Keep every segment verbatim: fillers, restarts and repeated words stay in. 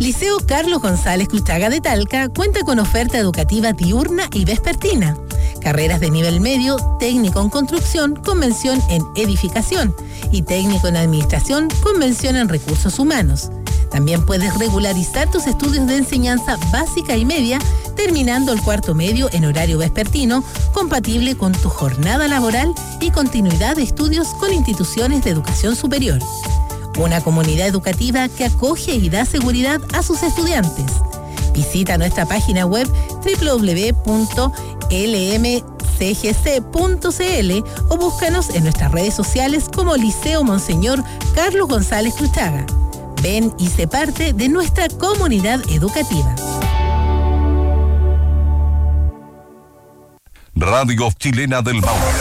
Liceo Carlos González Cluchaga de Talca cuenta con oferta educativa diurna y vespertina. Carreras de nivel medio, técnico en construcción, convención en edificación y técnico en administración, convención en recursos humanos. También puedes regularizar tus estudios de enseñanza básica y media, terminando el cuarto medio en horario vespertino, compatible con tu jornada laboral y continuidad de estudios con instituciones de educación superior. Una comunidad educativa que acoge y da seguridad a sus estudiantes. Visita nuestra página web doble u doble u doble u punto l m c g c punto c l o búscanos en nuestras redes sociales como Liceo Monseñor Carlos González Cluchaga. Ven y sé parte de nuestra comunidad educativa. Radio Chilena del Maule.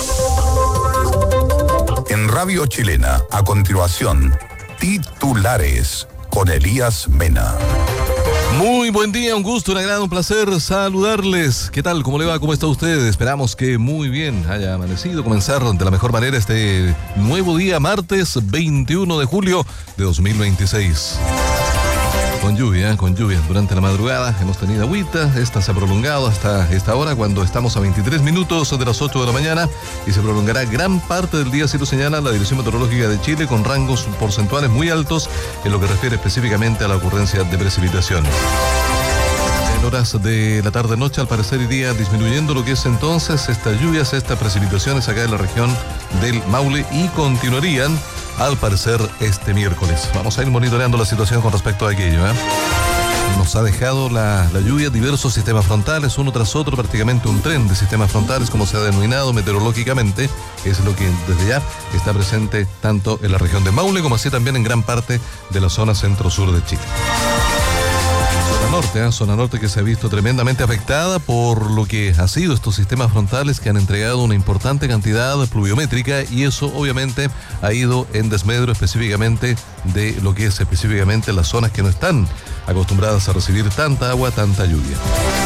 En Radio Chilena, a continuación, titulares con Elías Mena. Muy buen día, un gusto, un agrado, un placer saludarles. ¿Qué tal? ¿Cómo le va? ¿Cómo está usted? Esperamos que muy bien haya amanecido, comenzar de la mejor manera este nuevo día, martes veintiuno de julio de dos mil veintiséis. Con lluvia, con lluvia. Durante la madrugada hemos tenido agüita. Esta se ha prolongado hasta esta hora cuando estamos a veintitrés minutos de las ocho de la mañana y se prolongará gran parte del día, así lo señala la Dirección Meteorológica de Chile, con rangos porcentuales muy altos en lo que refiere específicamente a la ocurrencia de precipitación. En horas de la tarde-noche, al parecer, iría disminuyendo lo que es entonces estas lluvias, estas precipitaciones acá en la región del Maule y continuarían al parecer este miércoles. Vamos a ir monitoreando la situación con respecto a aquello, ¿eh? Nos ha dejado la, la lluvia diversos sistemas frontales, uno tras otro, prácticamente un tren de sistemas frontales, como se ha denominado meteorológicamente. Es lo que desde ya está presente tanto en la región de Maule como así también en gran parte de la zona centro-sur de Chile. Zona norte, ¿eh? Zona norte que se ha visto tremendamente afectada por lo que ha sido estos sistemas frontales que han entregado una importante cantidad pluviométrica y eso obviamente ha ido en desmedro específicamente de lo que es específicamente las zonas que no están acostumbradas a recibir tanta agua, tanta lluvia.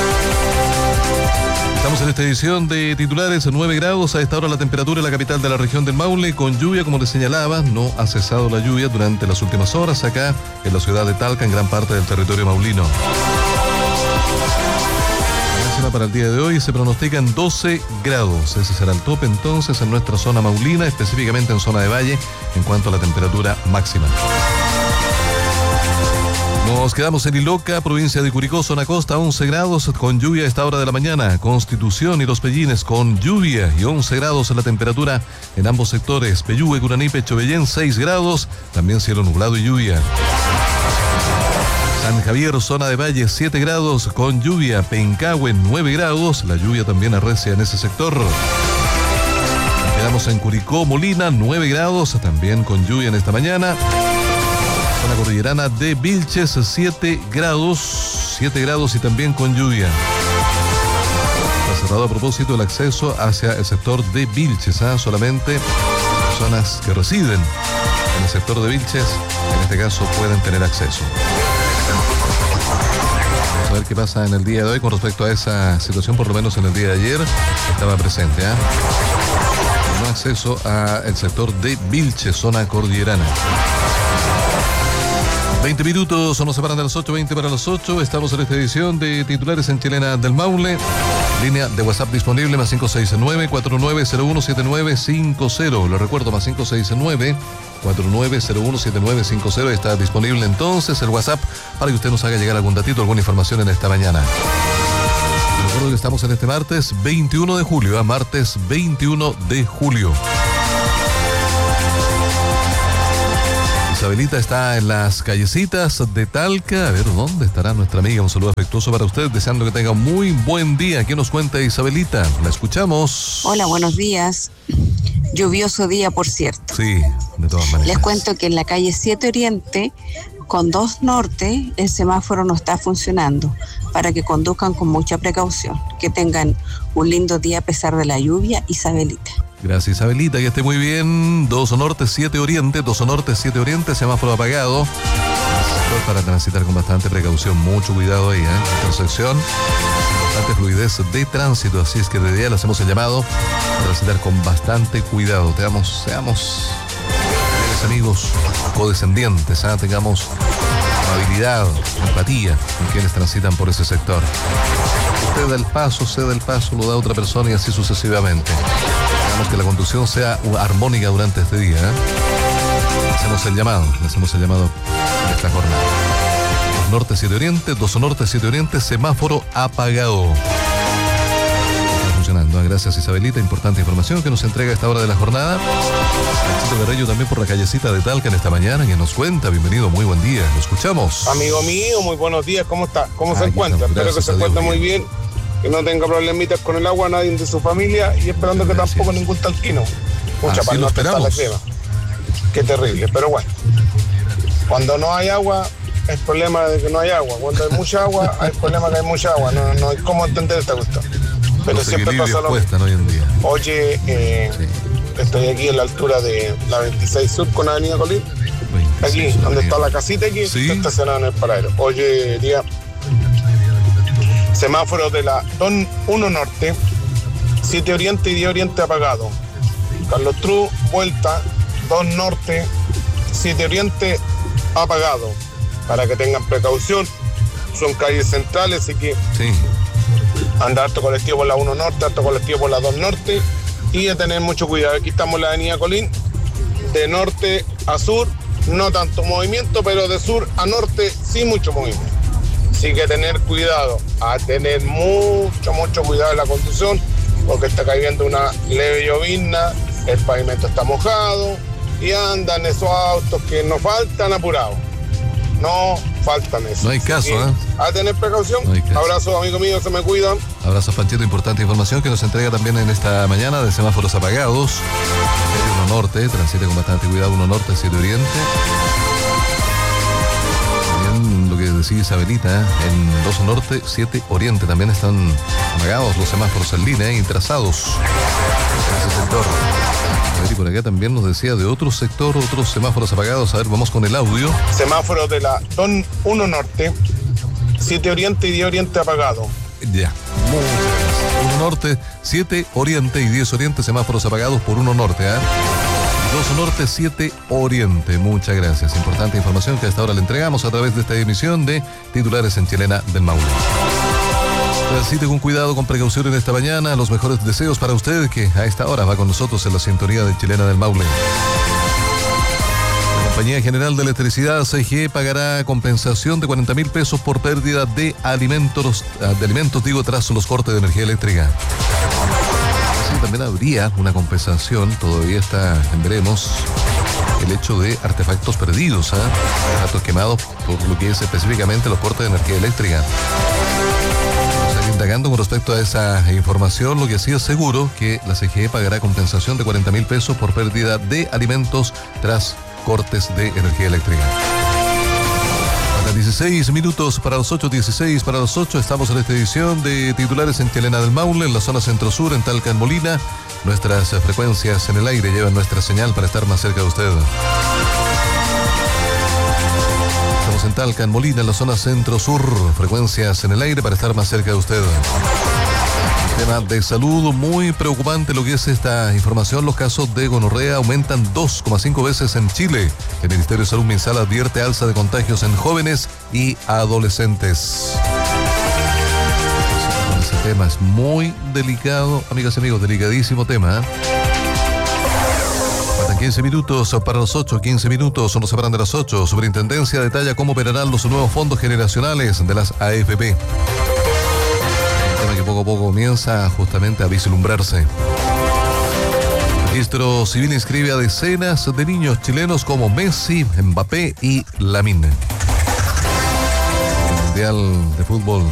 Estamos en esta edición de titulares, nueve grados a esta hora la temperatura en la capital de la región del Maule, con lluvia, como les señalaba, no ha cesado la lluvia durante las últimas horas acá en la ciudad de Talca, en gran parte del territorio maulino. La máxima para el día de hoy se pronostican doce grados, ese será el tope entonces en nuestra zona maulina, específicamente en zona de Valle, en cuanto a la temperatura máxima. Nos quedamos en Iloca, provincia de Curicó, zona costa, once grados con lluvia a esta hora de la mañana. Constitución y Los Pellines con lluvia y once grados en la temperatura en ambos sectores. Peyúgue, Curaní, Pechovellén, seis grados, también cielo nublado y lluvia. San Javier, zona de Valle, siete grados con lluvia. Pencahue, nueve grados, la lluvia también arrecia en ese sector. Quedamos en Curicó, Molina, nueve grados, también con lluvia en esta mañana. Zona cordillerana de Vilches, siete grados, siete grados y también con lluvia. Está cerrado a propósito el acceso hacia el sector de Vilches, ¿eh? Solamente personas que residen en el sector de Vilches, en este caso, pueden tener acceso. Vamos a ver qué pasa en el día de hoy con respecto a esa situación, por lo menos en el día de ayer estaba presente, ¿eh? No acceso al sector de Vilches, zona cordillerana. veinte minutos, nos separan de las ocho, veinte para las ocho. Estamos en esta edición de titulares en Chilena del Maule. Línea de WhatsApp disponible, más cinco seis nueve, cuatro nueve cero uno, siete nueve cinco cero. Lo recuerdo, más cinco seis nueve, cuatro nueve cero uno, siete nueve cinco cero. Está disponible entonces el WhatsApp para que usted nos haga llegar algún datito, alguna información en esta mañana. Recuerdo que estamos en este martes veintiuno de julio, ¿eh? Martes veintiuno de julio. Isabelita está en las callecitas de Talca. A ver, ¿dónde estará nuestra amiga? Un saludo afectuoso para usted, deseando que tenga un muy buen día. ¿Qué nos cuenta Isabelita? La escuchamos. Hola, buenos días. Lluvioso día, por cierto. Sí, de todas maneras. Les cuento que en la calle siete Oriente, con dos Norte, el semáforo no está funcionando, para que conduzcan con mucha precaución. Que tengan un lindo día a pesar de la lluvia, Isabelita. Gracias, Isabelita, que esté muy bien. dos Norte, siete Oriente, dos Norte, siete Oriente, semáforo apagado. Para transitar con bastante precaución, mucho cuidado ahí, ¿eh? Intersección, bastante fluidez de tránsito, así es que desde ya le hacemos el llamado a transitar con bastante cuidado. Seamos, seamos amigos, codescendientes, ¿eh? Tengamos amabilidad, empatía con quienes transitan por ese sector. Usted da el paso, cede el paso, lo da otra persona y así sucesivamente. Hagamos que la conducción sea armónica durante este día, ¿eh? Hacemos el llamado, hacemos el llamado en esta jornada. Dos norte, siete oriente, dos norte, siete oriente, semáforo apagado. Gracias, Isabelita, importante información que nos entrega a esta hora de la jornada. Francisco Guerrero también por la callecita de Talca en esta mañana, que nos cuenta. Bienvenido, muy buen día, lo escuchamos. Amigo mío, muy buenos días, ¿cómo está? ¿Cómo se encuentra? Espero que se encuentre muy bien, que no tenga problemitas con el agua, nadie de su familia, y esperando que Gracias. tampoco ningún talquino. Mucha para no afectar la crema. Qué terrible, pero bueno. Cuando no hay agua, es problema de que no hay agua. Cuando hay mucha agua, hay problema de que hay mucha agua. No, no hay cómo entender esta cuestión. Pero siempre pasa lo mismo. Hoy en día. Oye, eh, sí. Estoy aquí en la altura de la veintiséis Sur con Avenida Colín. Aquí, Sur, donde está la casita, aquí, ¿sí? Está estacionado en el paradero. Oye, día, semáforo de la Don uno Norte, siete Oriente y diez Oriente apagado. Carlos Tru, vuelta, Don Norte, siete Oriente apagado. Para que tengan precaución, son calles centrales, así que... Sí. Anda harto colectivo por la uno Norte, harto colectivo por la dos Norte y a tener mucho cuidado. Aquí estamos en la avenida Colín, de norte a sur, no tanto movimiento, pero de sur a norte sí mucho movimiento. Así que tener cuidado, a tener mucho, mucho cuidado en la conducción, porque está cayendo una leve llovizna, el pavimento está mojado y andan esos autos que nos faltan apurados. No faltan eso. No hay caso, ¿eh? A tener precaución. No Abrazo, amigo mío, se me cuidan. Abrazo, Panchito, importante información que nos entrega también en esta mañana de semáforos apagados. uno Norte, transite con bastante cuidado, uno Norte, siete Oriente. También lo que decía Isabelita, ¿eh? En dos Norte, siete Oriente también están apagados los semáforos en línea, ¿eh? Y trazados en ese sector. Y por acá también nos decía de otro sector, otros semáforos apagados. A ver, vamos con el audio. Semáforo de la Don uno Norte, siete Oriente y diez Oriente apagado. Ya. uno Norte, siete Oriente y diez Oriente, semáforos apagados por uno Norte, ¿eh? dos Norte, siete Oriente. Muchas gracias. Importante información que hasta ahora le entregamos a través de esta emisión de Titulares en Chilena del Maule. Transite con cuidado, con precaución en esta mañana. Los mejores deseos para usted que a esta hora va con nosotros en la sintonía de Chilena del Maule. La Compañía General de Electricidad, C G E, pagará compensación de cuarenta mil pesos por pérdida de alimentos, de alimentos, digo, tras los cortes de energía eléctrica. Así también habría una compensación, todavía está, veremos, el hecho de artefactos perdidos, ¿eh? Artefactos quemados por lo que es específicamente los cortes de energía eléctrica. Indagando con respecto a esa información, lo que sí es seguro que la C G E pagará compensación de cuarenta mil pesos por pérdida de alimentos tras cortes de energía eléctrica. Para dieciséis minutos para los ocho, dieciséis para los ocho, estamos en esta edición de Titulares en Chilena del Maule, en la zona centro-sur, en Talca, en Molina. Nuestras frecuencias en el aire llevan nuestra señal para estar más cerca de usted. En Talca, en Molina, en la zona centro-sur, frecuencias en el aire para estar más cerca de usted. Tema de salud muy preocupante lo que es esta información. Los casos de gonorrea aumentan dos coma cinco veces en Chile. El Ministerio de Salud Minsal advierte alza de contagios en jóvenes y adolescentes. Ese tema es muy delicado, amigas y amigos, delicadísimo tema, ¿eh? quince minutos para los ocho, quince minutos nos separan de las ocho. Superintendencia detalla cómo operarán los nuevos fondos generacionales de las A F P. Un tema que poco a poco comienza justamente a vislumbrarse. El Registro Civil inscribe a decenas de niños chilenos como Messi, Mbappé y Lamine. El Mundial de Fútbol